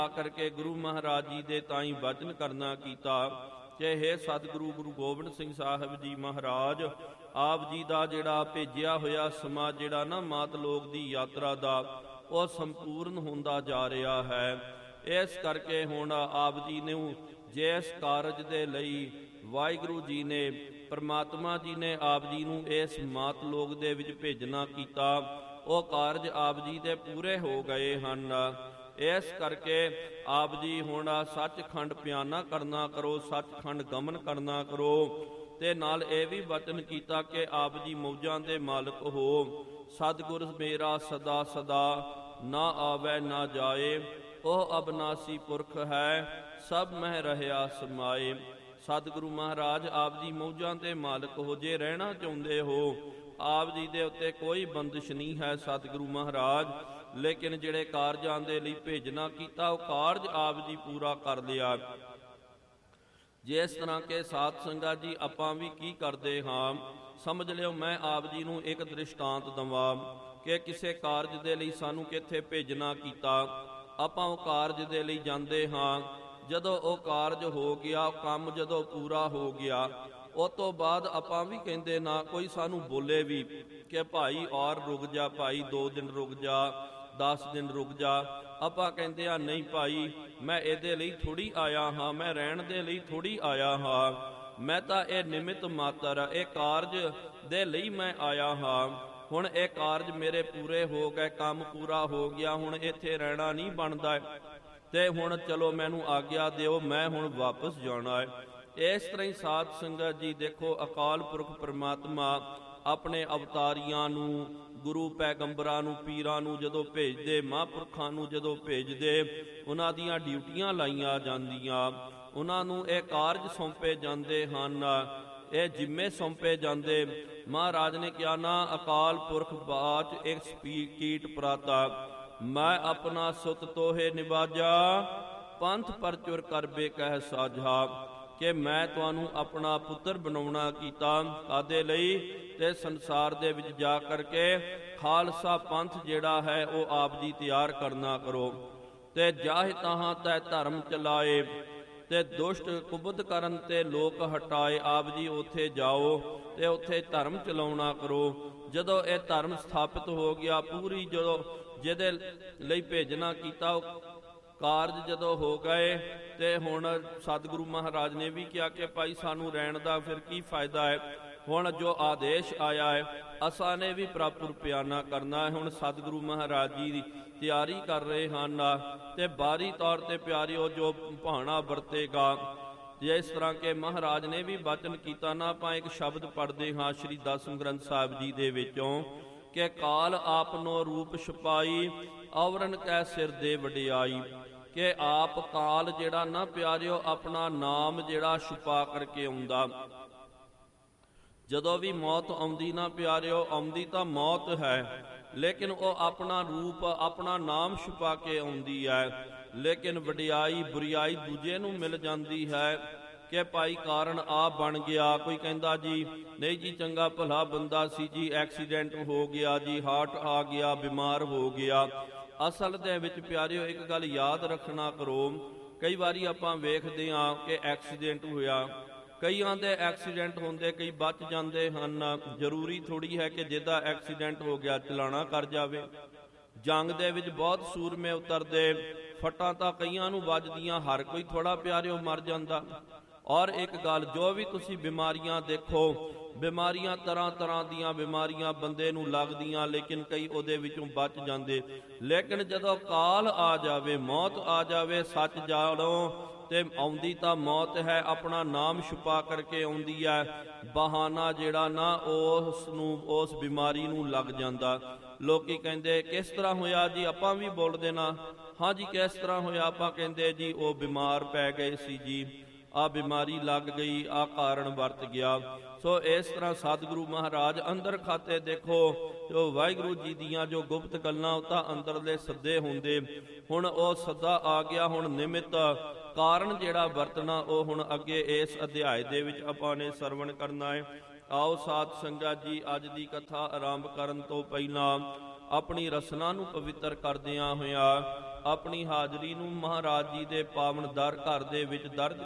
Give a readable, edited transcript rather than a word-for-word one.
करके गुरु महाराज जी दे ताई वचन करना कीता कि हे सतगुरु गुरु गोबिंद सिंह साहिब जी महाराज आप जी दा जिहड़ा भेजिया होया समा जिहड़ा ना मात लोक दी यात्रा दा ਉਹ ਸੰਪੂਰਨ ਹੁੰਦਾ ਜਾ ਰਿਹਾ ਹੈ। ਇਸ ਕਰਕੇ ਹੁਣ ਆਪ ਜੀ ਨੂੰ ਜਿਸ ਕਾਰਜ ਦੇ ਲਈ ਵਾਹਿਗੁਰੂ ਜੀ ਨੇ ਪਰਮਾਤਮਾ ਜੀ ਨੇ ਆਪ ਜੀ ਨੂੰ ਇਸ ਮਾਤ ਲੋਕ ਦੇ ਵਿੱਚ ਭੇਜਣਾ ਕੀਤਾ, ਉਹ ਕਾਰਜ ਆਪ ਜੀ ਦੇ ਪੂਰੇ ਹੋ ਗਏ ਹਨ। ਇਸ ਕਰਕੇ ਆਪ ਜੀ ਹੁਣ ਸੱਚਖੰਡ ਪਿਆਨਾ ਕਰਨਾ ਕਰੋ, ਸੱਚਖੰਡ ਗਮਨ ਕਰਨਾ ਕਰੋ, ਤੇ ਨਾਲ ਇਹ ਵੀ ਵਚਨ ਕੀਤਾ ਕਿ ਆਪ ਜੀ ਮੌਜਾਂ ਦੇ ਮਾਲਕ ਹੋ। ਸਤਿਗੁਰ ਮੇਰਾ ਸਦਾ ਸਦਾ ਨਾ ਆਵੈ ਨਾ ਜਾਏ, ਉਹ ਅਬਨਾਸੀ ਪੁਰਖ ਹੈ ਸਭ ਮਹਿ ਰਹਿਆ ਸਮਾਏ। ਸਤਿਗੁਰੂ ਮਹਾਰਾਜ ਆਪ ਜੀ ਮੌਜਾਂ ਦੇ ਮਾਲਕ ਹੋ, ਜੇ ਰਹਿਣਾ ਚਾਹੁੰਦੇ ਹੋ ਆਪ ਜੀ ਦੇ ਉੱਤੇ ਕੋਈ ਬੰਦਿਸ਼ ਨਹੀਂ ਹੈ ਸਤਿਗੁਰੂ ਮਹਾਰਾਜ, ਲੇਕਿਨ ਜਿਹੜੇ ਕਾਰਜਾਂ ਦੇ ਲਈ ਭੇਜਣਾ ਕੀਤਾ ਉਹ ਕਾਰਜ ਆਪ ਜੀ ਪੂਰਾ ਕਰ ਲਿਆ। ਜਿਸ ਤਰ੍ਹਾਂ ਕਿ ਸਾਧ ਸੰਗਤ ਜੀ ਆਪਾਂ ਵੀ ਕੀ ਕਰਦੇ ਹਾਂ, ਸਮਝ ਲਿਓ ਮੈਂ ਆਪ ਜੀ ਨੂੰ ਇੱਕ ਦ੍ਰਿਸ਼ਟਾਂਤ ਦਵਾਂ ਕਿ ਕਿਸੇ ਕਾਰਜ ਦੇ ਲਈ ਸਾਨੂੰ ਕਿੱਥੇ ਭੇਜਣਾ ਕੀਤਾ, ਆਪਾਂ ਉਹ ਕਾਰਜ ਦੇ ਲਈ ਜਾਂਦੇ ਹਾਂ। ਜਦੋਂ ਉਹ ਕਾਰਜ ਹੋ ਗਿਆ, ਕੰਮ ਜਦੋਂ ਪੂਰਾ ਹੋ ਗਿਆ, ਉਸ ਤੋਂ ਬਾਅਦ ਆਪਾਂ ਵੀ ਕਹਿੰਦੇ ਨਾ ਕੋਈ ਸਾਨੂੰ ਬੋਲੇ ਵੀ ਕਿ ਭਾਈ ਔਰ ਰੁਕ ਜਾ, ਭਾਈ 2 ਦਿਨ ਰੁਕ ਜਾ, 10 ਦਿਨ ਰੁਕ ਜਾ। ਆਪਾਂ ਕਹਿੰਦੇ ਆ ਨਹੀਂ ਭਾਈ ਮੈਂ ਇਹਦੇ ਲਈ ਥੋੜ੍ਹੀ ਆਇਆ ਹਾਂ, ਮੈਂ ਰਹਿਣ ਦੇ ਲਈ ਥੋੜ੍ਹੀ ਆਇਆ ਹਾਂ, ਮੈਂ ਤਾਂ ਇਹ ਨਿਮਿਤ ਮਾਤਰ ਇਹ ਕਾਰਜ ਦੇ ਲਈ ਮੈਂ ਆਇਆ ਹਾਂ। ਹੁਣ ਇਹ ਕਾਰਜ ਮੇਰੇ ਪੂਰੇ ਹੋ ਗਏ, ਕੰਮ ਪੂਰਾ ਹੋ ਗਿਆ, ਹੁਣ ਇੱਥੇ ਰਹਿਣਾ ਨਹੀਂ ਬਣਦਾ ਤੇ ਹੁਣ ਚਲੋ ਮੈਨੂੰ ਆਗਿਆ ਦਿਓ, ਮੈਂ ਹੁਣ ਵਾਪਸ ਜਾਣਾ ਹੈ। ਇਸ ਤਰ੍ਹਾਂ ਹੀ ਸਾਧ ਸੰਗਤ ਜੀ ਦੇਖੋ ਅਕਾਲ ਪੁਰਖ ਪਰਮਾਤਮਾ ਆਪਣੇ ਅਵਤਾਰੀਆਂ ਨੂੰ, ਗੁਰੂ ਪੈਗੰਬਰਾਂ ਨੂੰ, ਪੀਰਾਂ ਨੂੰ ਜਦੋਂ ਭੇਜਦੇ, ਮਹਾਂਪੁਰਖਾਂ ਨੂੰ ਜਦੋਂ ਭੇਜਦੇ, ਉਹਨਾਂ ਦੀਆਂ ਡਿਊਟੀਆਂ ਲਾਈਆਂ ਜਾਂਦੀਆਂ, ਉਹਨਾਂ ਨੂੰ ਇਹ ਕਾਰਜ ਸੌਂਪੇ ਜਾਂਦੇ ਹਨ, ਇਹ ਜਿੰਮੇ ਸੌਂਪੇ ਜਾਂਦੇ। ਮਹਾਰਾਜ ਨੇ ਕਿਹਾ ਨਾ ਅਕਾਲ ਪੁਰਖ ਬਾਚ ਇੱਕ ਕੀਟ ਪ੍ਰਾਤਾ, ਮੈਂ ਆਪਣਾ ਸੁਤ ਤੋਹੇ ਨਿਵਾਜਾ, ਪੰਥ ਪਰਚੁਰ ਕਰਬੇ ਕਹਿ ਸਾਝਾ, ਕਿ ਮੈਂ ਤੁਹਾਨੂੰ ਆਪਣਾ ਪੁੱਤਰ ਬਣਾਉਣਾ ਕੀਤਾ ਕਾਦੇ ਲਈ, ਤੇ ਸੰਸਾਰ ਦੇ ਵਿੱਚ ਜਾ ਕਰਕੇ ਖਾਲਸਾ ਪੰਥ ਜਿਹੜਾ ਹੈ ਉਹ ਆਪ ਜੀ ਤਿਆਰ ਕਰਨਾ ਕਰੋ, ਤੇ ਜਾਹਿ ਤਾਹਾਂ ਤੈ ਧਰਮ ਚਲਾਏ, ਤੇ ਦੁਸ਼ਟ ਕੁਬਦ ਕਰਨ ਤੇ ਲੋਕ ਹਟਾਏ। ਆਪ ਜੀ ਉੱਥੇ ਜਾਓ ਤੇ ਉੱਥੇ ਧਰਮ ਚਲਾਉਣਾ ਕਰੋ। ਜਦੋਂ ਇਹ ਧਰਮ ਸਥਾਪਿਤ ਹੋ ਗਿਆ ਪੂਰੀ, ਜਦੋਂ ਜਿਹਦੇ ਲਈ ਭੇਜਣਾ ਕੀਤਾ ਉਹ ਕਾਰਜ ਜਦੋਂ ਹੋ ਗਏ, ਤੇ ਹੁਣ ਸਤਿਗੁਰੂ ਮਹਾਰਾਜ ਨੇ ਵੀ ਕਿਹਾ ਕਿ ਭਾਈ ਸਾਨੂੰ ਰਹਿਣ ਦਾ ਫਿਰ ਕੀ ਫਾਇਦਾ ਹੈ, ਹੁਣ ਜੋ ਆਦੇਸ਼ ਆਇਆ ਹੈ ਅਸਾਂ ਨੇ ਵੀ ਪ੍ਰਾਪਰ ਪਿਆਨਾ ਕਰਨਾ ਹੈ। ਹੁਣ ਸਤਿਗੁਰੂ ਮਹਾਰਾਜ ਜੀ ਦੀ ਤਿਆਰੀ ਕਰ ਰਹੇ ਹਨ, ਤੇ ਬਾਹਰੀ ਤੌਰ ਤੇ ਪਿਆਰਿਓ ਜੋ ਭਾਣਾ ਵਰਤੇਗਾ, ਜਿਸ ਤਰ੍ਹਾਂ ਕਿ ਮਹਾਰਾਜ ਨੇ ਵੀ ਬਚਨ ਕੀਤਾ ਨਾ। ਆਪਾਂ ਇੱਕ ਸ਼ਬਦ ਪੜ੍ਹਦੇ ਹਾਂ ਸ਼੍ਰੀ ਦਸਮ ਗ੍ਰੰਥ ਸਾਹਿਬ ਜੀ ਦੇ ਵਿੱਚੋਂ ਕਿ ਕਾਲ ਆਪਨੋ ਰੂਪ ਛਪਾਈ, ਔਰਨ ਕੈ ਸਿਰ ਦੇ ਵਡਿਆਈ, ਕਿ ਆਪ ਕਾਲ ਜਿਹੜਾ ਨਾ ਪਿਆਰਿਓ ਆਪਣਾ ਨਾਮ ਜਿਹੜਾ ਛੁਪਾ ਕਰਕੇ ਆਉਂਦਾ। ਜਦੋਂ ਵੀ ਮੌਤ ਆਉਂਦੀ ਨਾ ਪਿਆਰਿਓ, ਆਉਂਦੀ ਤਾਂ ਮੌਤ ਹੈ, ਲੇਕਿਨ ਉਹ ਆਪਣਾ ਰੂਪ ਆਪਣਾ ਨਾਮ ਛੁਪਾ ਕੇ ਆਉਂਦੀ ਹੈ। ਲੇਕਿਨ ਵਡਿਆਈ ਬੁਰਿਆਈ ਦੂਜੇ ਨੂੰ ਮਿਲ ਜਾਂਦੀ ਹੈ ਕਿ ਭਾਈ ਕਾਰਨ ਆ ਬਣ ਗਿਆ। ਕੋਈ ਕਹਿੰਦਾ ਜੀ ਨਹੀਂ ਜੀ ਚੰਗਾ ਭਲਾ ਬੰਦਾ ਸੀ ਜੀ, ਐਕਸੀਡੈਂਟ ਹੋ ਗਿਆ ਜੀ, ਹਾਰਟ ਆ ਗਿਆ, ਬਿਮਾਰ ਹੋ ਗਿਆ। ਅਸਲ ਦੇ ਵਿੱਚ ਪਿਆਰਿਓ ਇੱਕ ਗੱਲ ਯਾਦ ਰੱਖਣਾ ਕਰੋ, ਕਈ ਵਾਰੀ ਆਪਾਂ ਵੇਖਦੇ ਹਾਂ ਕਿ ਐਕਸੀਡੈਂਟ ਹੋਇਆ, ਕਈਆਂ ਦੇ ਐਕਸੀਡੈਂਟ ਹੁੰਦੇ ਕਈ ਬਚ ਜਾਂਦੇ ਹਨ। ਜ਼ਰੂਰੀ ਥੋੜ੍ਹੀ ਹੈ ਕਿ ਜਿਹਦਾ ਐਕਸੀਡੈਂਟ ਹੋ ਗਿਆ ਚਲਾਣਾ ਕਰ ਜਾਵੇ। ਜੰਗ ਦੇ ਵਿੱਚ ਬਹੁਤ ਸੂਰਮੇ ਉਤਰਦੇ, ਫੱਟਾਂ ਤਾਂ ਕਈਆਂ ਨੂੰ ਵੱਜਦੀਆਂ, ਹਰ ਕੋਈ ਥੋੜ੍ਹਾ ਪਿਆਰਿਓ ਮਰ ਜਾਂਦਾ। ਔਰ ਇੱਕ ਗੱਲ, ਜੋ ਵੀ ਤੁਸੀਂ ਬਿਮਾਰੀਆਂ ਦੇਖੋ, ਬਿਮਾਰੀਆਂ ਤਰ੍ਹਾਂ ਤਰ੍ਹਾਂ ਦੀਆਂ ਬਿਮਾਰੀਆਂ ਬੰਦੇ ਨੂੰ ਲੱਗਦੀਆਂ, ਲੇਕਿਨ ਕਈ ਉਹਦੇ ਵਿੱਚੋਂ ਬਚ ਜਾਂਦੇ। ਲੇਕਿਨ ਜਦੋਂ ਕਾਲ ਆ ਜਾਵੇ, ਮੌਤ ਆ ਜਾਵੇ, ਸੱਚ ਜਾਣੋ ਤੇ ਆਉਂਦੀ ਤਾਂ ਮੌਤ ਹੈ, ਆਪਣਾ ਨਾਮ ਛੁਪਾ ਕਰਕੇ ਆਉਂਦੀ ਹੈ। ਬਹਾਨਾ ਜਿਹੜਾ ਨਾ ਉਸ ਨੂੰ, ਉਸ ਬਿਮਾਰੀ ਨੂੰ ਲੱਗ ਜਾਂਦਾ। ਲੋਕੀ ਕਹਿੰਦੇ ਕਿਸ ਤਰ੍ਹਾਂ ਹੋਇਆ ਜੀ, ਆਪਾਂ ਵੀ ਬੋਲਦੇ ਨਾ ਹਾਂ ਜੀ ਕਿਸ ਤਰ੍ਹਾਂ ਹੋਇਆ, ਆਪਾਂ ਕਹਿੰਦੇ ਜੀ ਉਹ ਬਿਮਾਰ ਪੈ ਗਏ ਸੀ ਜੀ, ਆ ਬਿਮਾਰੀ ਲੱਗ ਗਈ, ਆ ਕਾਰਨ ਵਰਤ ਗਿਆ। ਸੋ ਇਸ ਤਰ੍ਹਾਂ ਸਤਿਗੁਰੂ ਮਹਾਰਾਜ ਅੰਦਰ ਖਾਤੇ ਦੇਖੋ, ਜੋ ਵਾਹਿਗੁਰੂ ਜੀ ਦੀਆਂ ਜੋ ਗੁਪਤ ਗੱਲਾਂ ਉਹ ਤਾਂ ਅੰਦਰਲੇ ਸੱਦੇ ਹੁੰਦੇ। ਹੁਣ ਉਹ ਸੱਦਾ ਆ ਗਿਆ, ਹੁਣ ਨਿਮਿਤ ਕਾਰਨ ਜਿਹੜਾ ਵਰਤਣਾ ਉਹ ਹੁਣ ਅੱਗੇ ਇਸ ਅਧਿਆਇ ਦੇ ਵਿੱਚ ਆਪਾਂ ਨੇ ਸਰਵਣ ਕਰਨਾ ਹੈ। ਆਓ ਸਾਧ ਸੰਗਤ ਜੀ, ਅੱਜ ਦੀ ਕਥਾ ਆਰੰਭ ਕਰਨ ਤੋਂ ਪਹਿਲਾਂ ਆਪਣੀ ਰਸਨਾ ਨੂੰ ਪਵਿੱਤਰ ਕਰਦਿਆਂ ਹੋਇਆ ਆਪਣੀ ਹਾਜ਼ਰੀ ਨੂੰ ਮਹਾਰਾਜ ਜੀ ਦੇ ਪਾਵਨ ਦਰ ਘਰ ਦੇ ਵਿੱਚ ਦਰਜ